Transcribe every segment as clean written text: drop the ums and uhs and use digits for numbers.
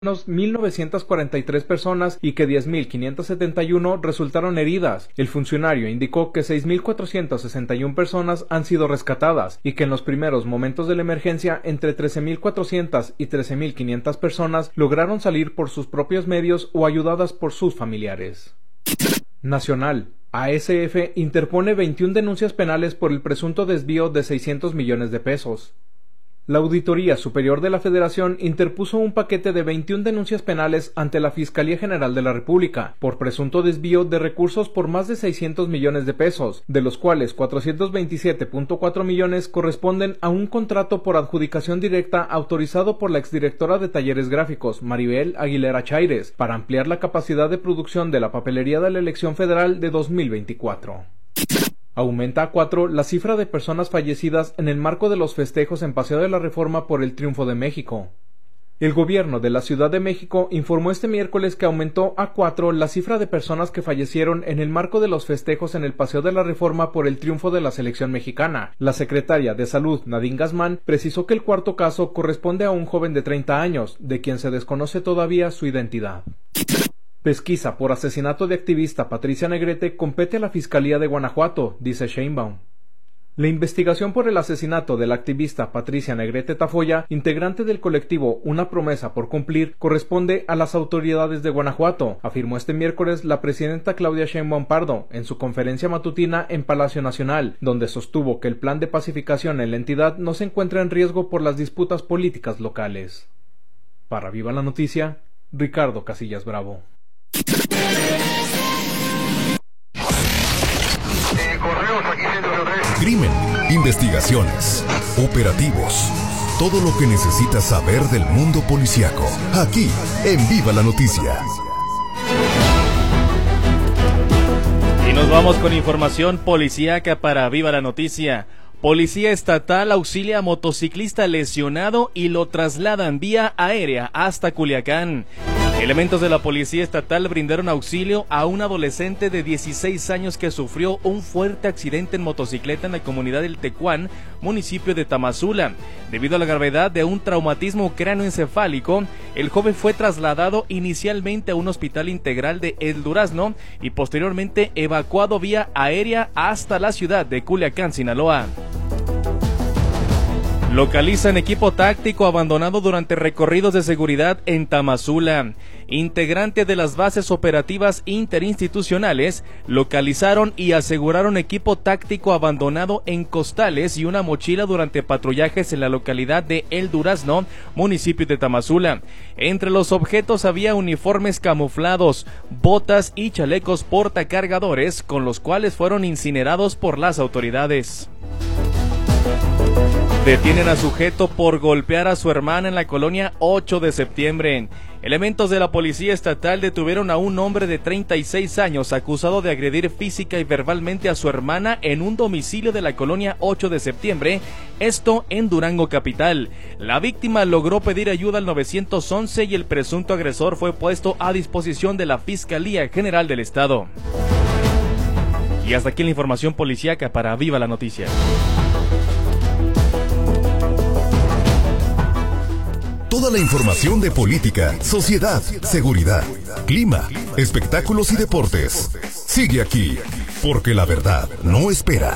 menos 1.943 personas y que 10.571 resultaron heridas. El funcionario indicó que 6.461 personas han sido rescatadas y que en los primeros momentos de la emergencia entre 13.400 y 13.500 personas lograron salir por sus propios medios o ayudadas por sus familiares. Nacional. ASF interpone 21 denuncias penales por el presunto desvío de 600 millones de pesos. La Auditoría Superior de la Federación interpuso un paquete de 21 denuncias penales ante la Fiscalía General de la República por presunto desvío de recursos por más de 600 millones de pesos, de los cuales 427.4 millones corresponden a un contrato por adjudicación directa autorizado por la exdirectora de Talleres Gráficos, Maribel Aguilera Chaires, para ampliar la capacidad de producción de la papelería de la elección federal de 2024. Aumenta a 4 la cifra de personas fallecidas en el marco de los festejos en Paseo de la Reforma por el Triunfo de México. El gobierno de la Ciudad de México informó este miércoles que aumentó a 4 la cifra de personas que fallecieron en el marco de los festejos en el Paseo de la Reforma por el triunfo de la selección mexicana. La secretaria de Salud, Nadine Guzmán, precisó que el cuarto caso corresponde a un joven de 30 años, de quien se desconoce todavía su identidad. Pesquisa por asesinato de activista Patricia Negrete compete a la Fiscalía de Guanajuato, dice Sheinbaum. La investigación por el asesinato de la activista Patricia Negrete Tafoya, integrante del colectivo Una Promesa por Cumplir, corresponde a las autoridades de Guanajuato, afirmó este miércoles la presidenta Claudia Sheinbaum Pardo en su conferencia matutina en Palacio Nacional, donde sostuvo que el plan de pacificación en la entidad no se encuentra en riesgo por las disputas políticas locales. Para Viva la Noticia, Ricardo Casillas Bravo. Crimen, investigaciones, operativos, todo lo que necesitas saber del mundo policíaco, aquí en Viva la Noticia. Y nos vamos con información policíaca para Viva la Noticia. Policía estatal auxilia a motociclista lesionado y lo trasladan vía aérea hasta Culiacán. Elementos de la Policía Estatal brindaron auxilio a un adolescente de 16 años que sufrió un fuerte accidente en motocicleta en la comunidad del Tecuán, municipio de Tamazula. Debido a la gravedad de un traumatismo cráneoencefálico, el joven fue trasladado inicialmente a un hospital integral de El Durazno y posteriormente evacuado vía aérea hasta la ciudad de Culiacán, Sinaloa. Localizan equipo táctico abandonado durante recorridos de seguridad en Tamazula. Integrantes de las bases operativas interinstitucionales localizaron y aseguraron equipo táctico abandonado en costales y una mochila durante patrullajes en la localidad de El Durazno, municipio de Tamazula. Entre los objetos había uniformes camuflados, botas y chalecos portacargadores, con los cuales fueron incinerados por las autoridades. Detienen a sujeto por golpear a su hermana en la colonia 8 de septiembre. Elementos de la Policía Estatal detuvieron a un hombre de 36 años acusado de agredir física y verbalmente a su hermana en un domicilio de la colonia 8 de septiembre, esto en Durango capital. La víctima logró pedir ayuda al 911 y el presunto agresor fue puesto a disposición de la Fiscalía General del Estado. Y hasta aquí la información policíaca para Viva la Noticia. Toda la información de política, sociedad, seguridad, clima, espectáculos y deportes. Sigue aquí, porque la verdad no espera.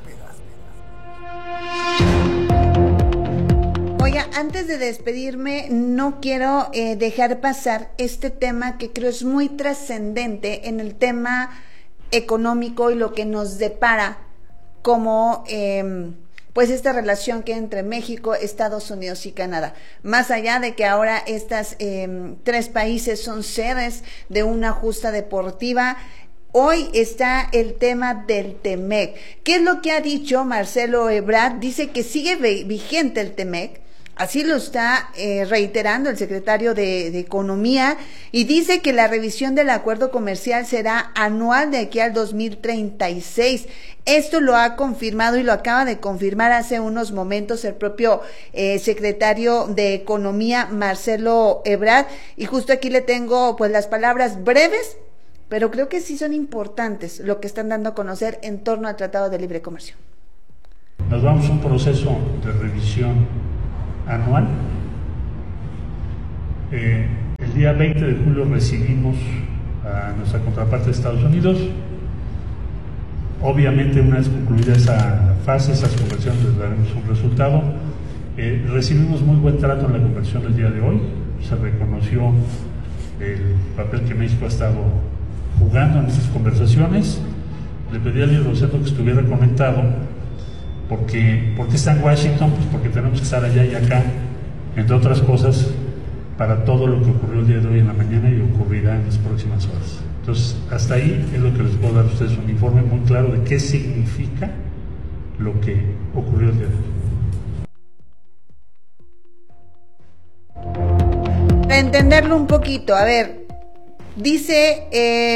Oiga, antes de despedirme, no quiero dejar pasar este tema que creo es muy trascendente en el tema económico y lo que nos depara como pues esta relación que hay entre México, Estados Unidos y Canadá. Más allá de que ahora estas tres países son sedes de una justa deportiva, hoy está el tema del TEMEC. ¿Qué es lo que ha dicho Marcelo Ebrard? Dice que sigue vigente el TEMEC. Así lo está reiterando el secretario de Economía, y dice que la revisión del acuerdo comercial será anual de aquí al 2036. Esto lo ha confirmado y lo acaba de confirmar hace unos momentos el propio secretario de Economía, Marcelo Ebrard, y justo aquí le tengo pues las palabras breves, pero creo que sí son importantes lo que están dando a conocer en torno al Tratado de Libre Comercio. Nos vamos a un proceso de revisión anual día 20 de julio recibimos a nuestra contraparte de Estados Unidos. Obviamente, una vez concluida esa fase, esas conversaciones, les daremos un resultado. Recibimos muy buen trato en la conversación del día de hoy. Se reconoció el papel que México ha estado jugando en esas conversaciones. Le pedí al líder Roseto que estuviera conectado. ¿Por qué está en Washington? Pues porque tenemos que estar allá y acá, entre otras cosas, para todo lo que ocurrió el día de hoy en la mañana y ocurrirá en las próximas horas. Entonces, hasta ahí es lo que les puedo dar a ustedes un informe muy claro de qué significa lo que ocurrió el día de hoy. Para entenderlo un poquito, a ver, dice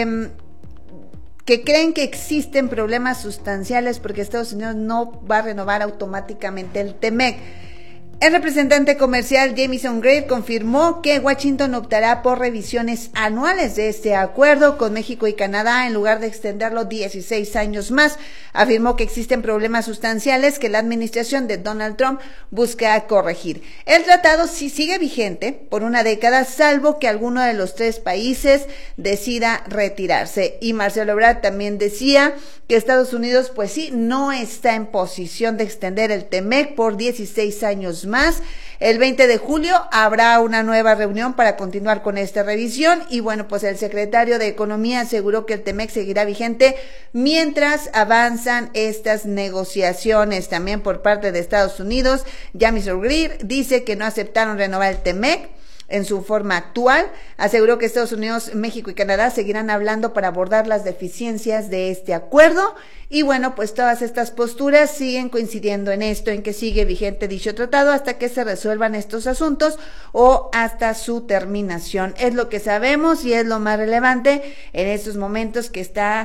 que creen que existen problemas sustanciales porque Estados Unidos no va a renovar automáticamente el TEMEC. El representante comercial Jamieson Greer confirmó que Washington optará por revisiones anuales de este acuerdo con México y Canadá en lugar de extenderlo 16 años más. Afirmó que existen problemas sustanciales que la administración de Donald Trump busca corregir. El tratado sí sigue vigente por una década, salvo que alguno de los tres países decida retirarse. Y Marcelo Ebrard también decía que Estados Unidos, pues sí, no está en posición de extender el TEMEC por 16 años más. El 20 de julio habrá una nueva reunión para continuar con esta revisión y bueno, pues el secretario de Economía aseguró que el TEMEC seguirá vigente mientras avanzan estas negociaciones. También por parte de Estados Unidos, Jamieson Greer dice que no aceptaron renovar el TEMEC en su forma actual. Aseguró que Estados Unidos, México y Canadá seguirán hablando para abordar las deficiencias de este acuerdo. Y bueno, pues todas estas posturas siguen coincidiendo en esto, en que sigue vigente dicho tratado hasta que se resuelvan estos asuntos o hasta su terminación. Es lo que sabemos y es lo más relevante en estos momentos que está,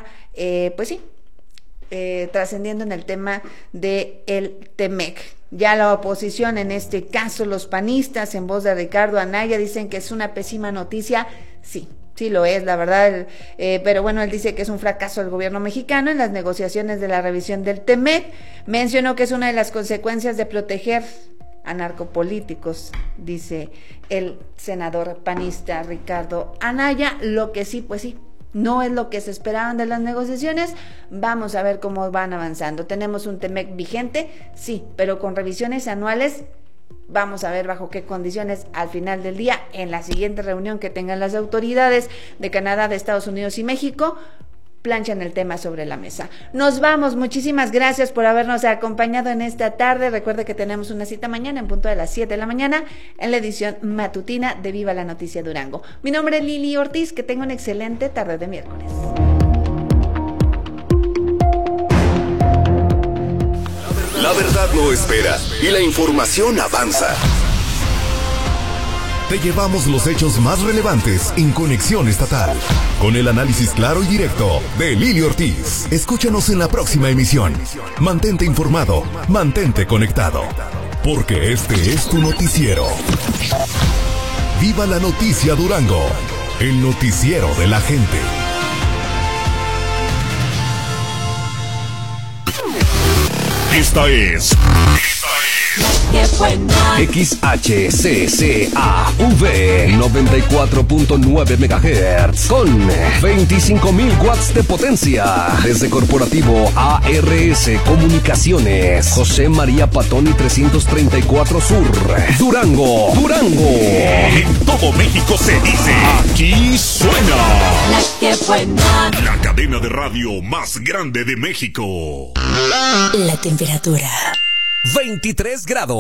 trascendiendo en el tema del TEMEC. Ya la oposición, en este caso los panistas, en voz de Ricardo Anaya, dicen que es una pésima noticia. Sí lo es, la verdad, pero bueno, él dice que es un fracaso del gobierno mexicano en las negociaciones de la revisión del TEMEC. Mencionó que es una de las consecuencias de proteger a narcopolíticos, dice el senador panista Ricardo Anaya. Lo que sí, pues sí, no es lo que se esperaban de las negociaciones. Vamos a ver cómo van avanzando. Tenemos un TEMEC vigente, sí, pero con revisiones anuales. Vamos a ver bajo qué condiciones al final del día, en la siguiente reunión que tengan las autoridades de Canadá, de Estados Unidos y México, planchan el tema sobre la mesa. Nos vamos, muchísimas gracias por habernos acompañado en esta tarde. Recuerde que tenemos una cita mañana en punto de las 7 de la mañana en la edición matutina de Viva la Noticia Durango. Mi nombre es Lili Ortiz, que tenga una excelente tarde de miércoles. La verdad no espera y la información avanza. Te llevamos los hechos más relevantes en Conexión Estatal, con el análisis claro y directo de Lili Ortiz. Escúchanos en la próxima emisión. Mantente informado, mantente conectado, porque este es tu noticiero. Viva la Noticia Durango, el noticiero de la gente. Esta es XHCCAV 94.9 MHz con 25.000 watts de potencia. Desde Corporativo ARS Comunicaciones, José María Patoni 334 Sur, Durango. En todo México se dice, aquí suena La que buena. La cadena de radio más grande de México. La temperatura 23 grados.